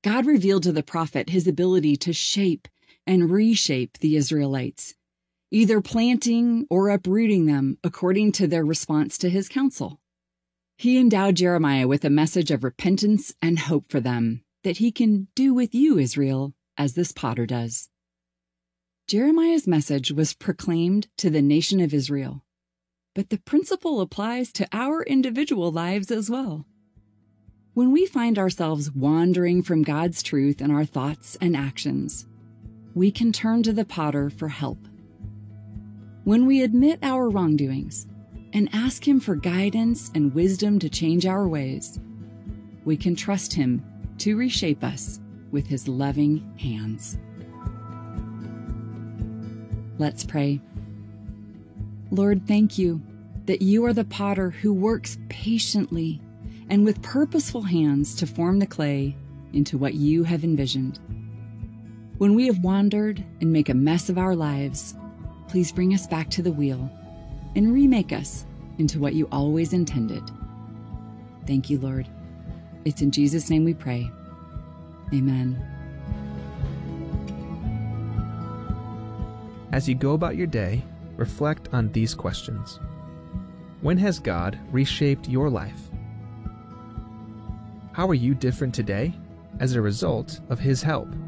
God revealed to the prophet his ability to shape and reshape the Israelites, either planting or uprooting them according to their response to his counsel. He endowed Jeremiah with a message of repentance and hope for them, that he can do with you, Israel, as this potter does. Jeremiah's message was proclaimed to the nation of Israel, but the principle applies to our individual lives as well. When we find ourselves wandering from God's truth in our thoughts and actions, we can turn to the potter for help. When we admit our wrongdoings and ask him for guidance and wisdom to change our ways, we can trust him to reshape us with his loving hands. Let's pray. Lord, thank you that you are the potter who works patiently and with purposeful hands to form the clay into what you have envisioned. When we have wandered and make a mess of our lives, please bring us back to the wheel and remake us into what you always intended. Thank you, Lord. It's in Jesus' name we pray. Amen. As you go about your day, reflect on these questions. When has God reshaped your life? How are you different today as a result of his help?